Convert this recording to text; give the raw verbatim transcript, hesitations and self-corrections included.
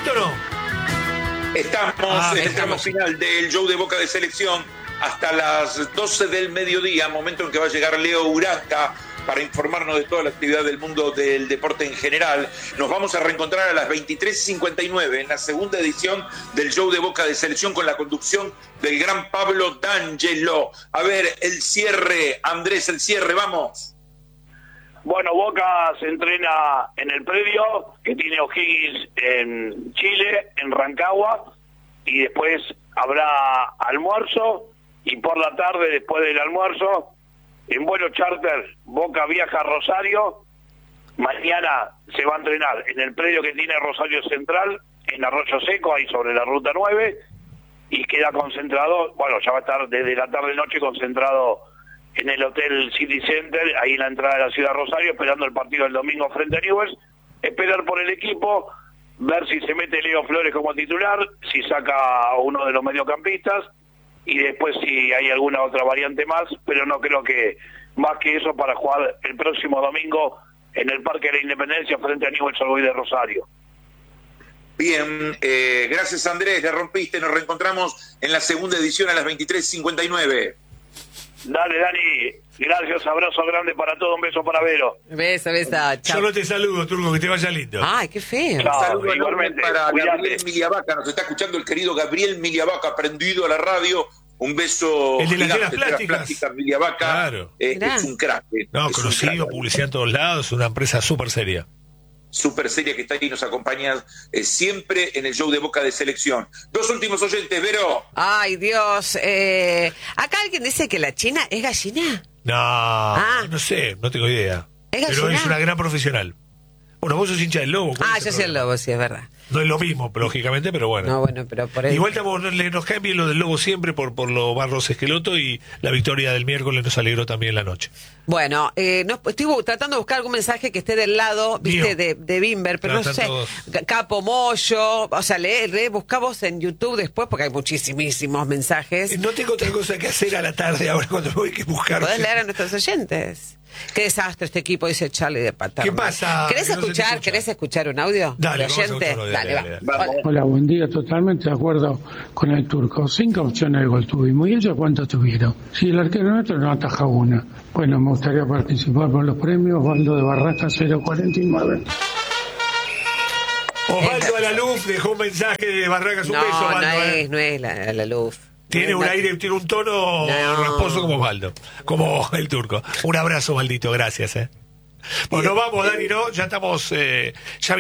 listo o no? Estamos Ah, en el estamos. tramo final del show de Boca de Selección hasta las doce del mediodía, momento en que va a llegar Leo Urata para informarnos de toda la actividad del mundo del deporte en general. Nos vamos a reencontrar a las veintitrés cincuenta y nueve en la segunda edición del show de Boca de Selección con la conducción del gran Pablo D'Angelo. A ver, el cierre, Andrés, el cierre, vamos. Bueno, Boca se entrena en el predio que tiene O'Higgins en Chile, en Rancagua, y después habrá almuerzo, y por la tarde, después del almuerzo, en vuelo charter, Boca viaja a Rosario. Mañana se va a entrenar en el predio que tiene Rosario Central, en Arroyo Seco, ahí sobre la ruta nueve, y queda concentrado, bueno, ya va a estar desde la tarde-noche concentrado en el Hotel City Center, ahí en la entrada de la ciudad de Rosario, esperando el partido del domingo frente a Newell's, esperar por el equipo, ver si se mete Leo Flores como titular, si saca a uno de los mediocampistas, y después si hay alguna otra variante más, pero no creo que más que eso para jugar el próximo domingo en el Parque de la Independencia frente a Newell's Old Boys de Rosario. Bien, eh, gracias Andrés, le rompiste, nos reencontramos en la segunda edición a las veintitrés cincuenta y nueve. Dale, Dani, gracias, abrazo grande para todos, un beso para Vero. Beso, beso, chao. Yo no te saludo, Turco, que te vaya lindo. Ay, qué feo. Chao. Un saludo igualmente, enorme para cuídate. Gabriel Miliavaca, nos está escuchando el querido Gabriel Miliavaca, prendido a la radio. Un beso El de las gigante, telas plásticas. Miliavaca, Claro. eh, Mirá. es un crack. eh, No, es un conocido, crack. publicidad en todos lados, una empresa súper seria. Súper seria que está ahí, nos acompaña eh, siempre en el show de Boca de Selección. Dos últimos oyentes, Vero. Ay, Dios. Eh, acá alguien dice que la China es gallina. No, no sé, no tengo idea. ¿Es Pero gallina? es una gran profesional. Bueno, vos sos hincha del Lobo. ¿cuál Ah, es yo soy el problema? lobo, sí, es verdad. No es lo mismo, lógicamente, pero bueno. No, bueno, pero por eso. Igual estamos, le- nos cae bien lo del Lobo siempre por, por lo Barros Esqueloto, y la victoria del miércoles nos alegró también la noche. Bueno, eh, no, estoy bu- tratando de buscar algún mensaje que esté del lado, viste, Mío. de, de Bimber, pero Claro, no están sé. todos. Ca- Capo Moyo, o sea, lee, lee, buscamos en YouTube después porque hay muchísimos mensajes. Eh, No tengo otra cosa que hacer a la tarde ahora cuando voy que buscar. Podés leer a nuestros oyentes. Qué desastre este equipo, dice Charlie de Paterno. ¿Qué pasa? ¿Querés Que no se te escuchar, escucha. ¿Querés escuchar un audio? Dale, ¿De vamos a oyente? escuchar un audio, Dale, dale, va. dale, dale. Hola. Hola, buen día, totalmente de acuerdo con el Turco. Cinco opciones de gol tuvimos. ¿Y ellos cuántos tuvieron? Si el arquero nuestro no ataja una. Bueno, me gustaría participar por los premios. Osvaldo de Barraca cero cuarenta y nueve. Osvaldo Alaluf dejó un mensaje de Barracas, un No, beso, no Osvaldo. eh. es, no es la, la luz. Tiene un No- aire, tiene un tono No. rasposo como Osvaldo, como el Turco. Un abrazo, Osvaldito, gracias, eh. Bueno, nos vamos, Dani, ¿no? Ya estamos, eh, ya